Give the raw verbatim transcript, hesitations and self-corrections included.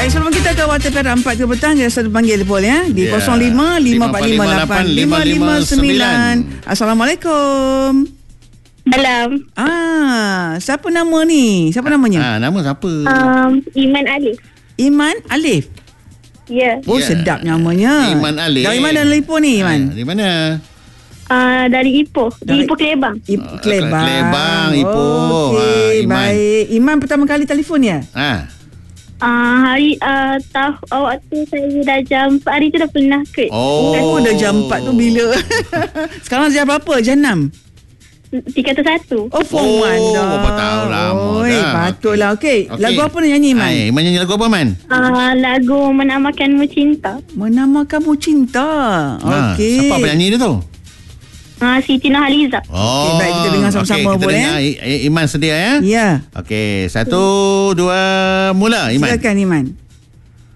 Baik, sebelum kita ke Warta Perak empat ke petang, kita satu panggil Paul ya di yeah. kosong lima lima empat lima lapan lima lima sembilan. Assalamualaikum. Malam. Ah, siapa nama ni? Siapa namanya? Ah, nama siapa? Um, Iman Alif. Iman Alif. Ya. Yeah. Oh, Yeah. sedap namanya. Iman Alif. Dari mana telefon ni, Iman? Ah, dari mana? Uh, dari Ipoh. Dari- Ipoh Kelebang. Ipoh Kelebang. Kelebang, Ipoh. Okey, Ah, Iman. baik. Iman pertama kali telefon ya? Ah. Uh, hari uh, tahu uh, waktu saya dah jam empat hari tu dah pernah ke. Oh. Oh, dah jam empat tu bila? Sekarang jam berapa? Jam enam? tiga atau satu. Oh, form Oh, one dah. berapa tahun lama Oi, dah. patutlah. Okey. Okey. Lagu apa nak nyanyi, Iman? Ay, Iman nyanyi lagu apa, Man? Uh, lagu Menamakanmu Cinta. Menamakanmu Cinta. Ah, Okey. siapa penyanyi dia tu? Uh, Siti Nurhaliza. Oh. Okey, baik, kita dengar sama-sama Okey, kita boleh, dengar. I- I- Iman sedia ya? Ya. Okey, satu, dua, mula Iman. Silakan, Iman.